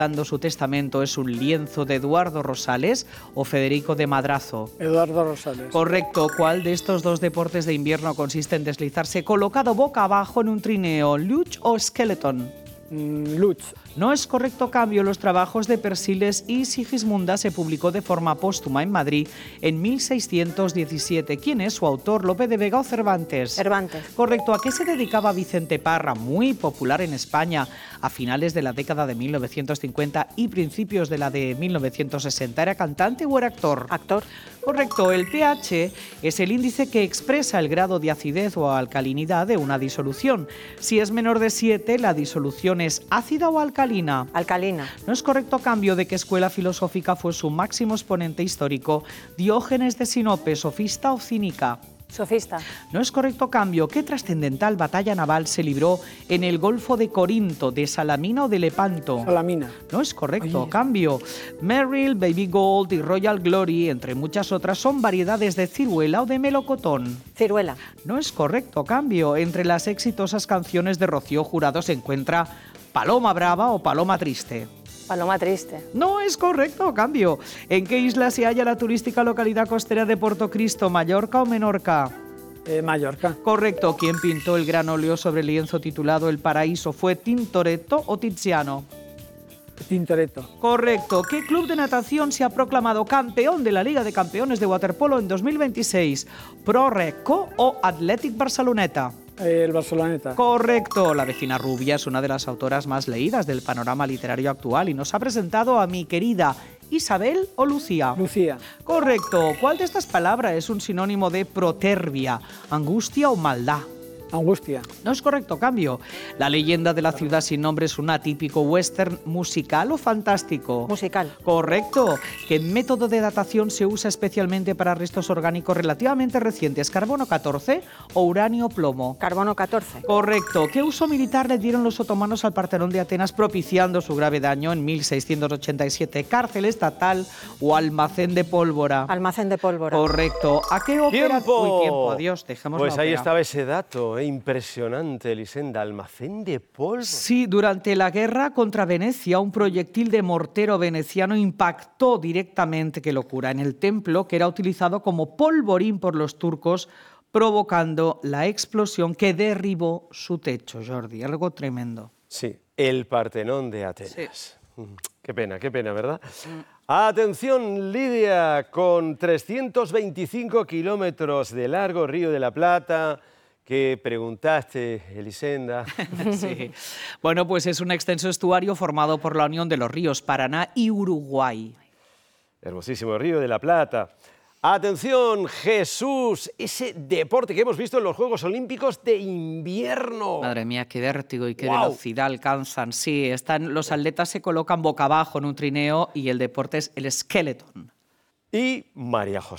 dando su testamento es un lienzo de Eduardo Rosales o Federico de Madrazo. Eduardo Rosales. Correcto. ¿Cuál de estos dos deportes de invierno consiste en deslizarse colocado boca abajo en un trineo? ¿Luge o skeleton? Luge. No es correcto. Cambio. Los trabajos de Persiles y Sigismunda se publicó de forma póstuma en Madrid en 1617. ¿Quién es su autor? ¿Lope de Vega o Cervantes? Cervantes. Correcto. ¿A qué se dedicaba Vicente Parra, muy popular en España a finales de la década de 1950 y principios de la de 1960? ¿Era cantante o era actor? Actor. Correcto. El pH es el índice que expresa el grado de acidez o alcalinidad de una disolución. Si es menor de 7, la disolución es ácida o alcalina. Alcalina. No es correcto. Cambio. ¿De qué escuela filosófica fue su máximo exponente histórico? ¿Diógenes de Sinope, sofista o cínica? Sofista. No es correcto. Cambio. ¿Qué trascendental batalla naval se libró en el Golfo de Corinto, de Salamina o de Lepanto? Salamina. No es correcto. Oye. Cambio. Merrill, Baby Gold y Royal Glory, entre muchas otras, son variedades de ciruela o de melocotón. Ciruela. No es correcto. Cambio. Entre las exitosas canciones de Rocío Jurado se encuentra Paloma Brava o Paloma Triste. Paloma triste. No es correcto. Cambio. ¿En qué isla se halla la turística localidad costera de Portocristo, Mallorca o Menorca? Mallorca. Correcto. ¿Quién pintó el gran óleo sobre lienzo titulado El Paraíso? ¿Fue Tintoretto o Tiziano? Tintoretto. Correcto. ¿Qué club de natación se ha proclamado campeón de la Liga de Campeones de Waterpolo en 2026? ¿Pro Recco o Athletic Barceloneta? El Barceloneta. Correcto. La vecina rubia es una de las autoras más leídas del panorama literario actual y nos ha presentado a mi querida Isabel o Lucía. Lucía. Correcto. ¿Cuál de estas palabras es un sinónimo de protervia, angustia o maldad? Angustia. No es correcto. Cambio. La leyenda de la ciudad sin nombre es un atípico western musical o fantástico. Musical. Correcto. ¿Qué método de datación se usa especialmente para restos orgánicos relativamente recientes? ¿Carbono 14 o uranio plomo? Carbono 14. Correcto. ¿Qué uso militar le dieron los otomanos al Partenón de Atenas propiciando su grave daño en 1687? ¿Cárcel estatal o almacén de pólvora? Almacén de pólvora. Correcto. ¿A qué ópera? ¡Tiempo! Uy, tiempo. Adiós. Dejemos Pues la ahí ópera. estaba ese dato, impresionante, Elisenda, almacén de polvo. Sí, durante la guerra contra Venecia, un proyectil de mortero veneciano impactó directamente, qué locura, en el templo que era utilizado como polvorín por los turcos, provocando la explosión que derribó su techo, Jordi. Algo tremendo. Sí, el Partenón de Atenas. Qué pena, ¿verdad? Atención, Lidia, con 325 kilómetros de largo, Río de la Plata, que preguntaste, Elisenda. Sí. Bueno, pues es un extenso estuario formado por la unión de los ríos Paraná y Uruguay. Hermosísimo Río de la Plata. Atención, Jesús, ese deporte que hemos visto en los Juegos Olímpicos de invierno. Madre mía, qué vértigo y qué ¡Guau! velocidad alcanzan. Sí, los atletas se colocan boca abajo en un trineo y el deporte es el skeleton. Y María José.